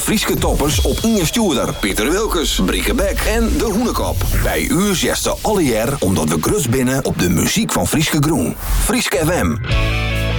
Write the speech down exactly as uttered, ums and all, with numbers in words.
Frieske toppers op Inge Stuurder, Pieter Wilkes, Brieke Beck en De Hoenekop. Bij u zegt ze alle jaar omdat we grus binnen op de muziek van Frieske Groen. Frieske F M.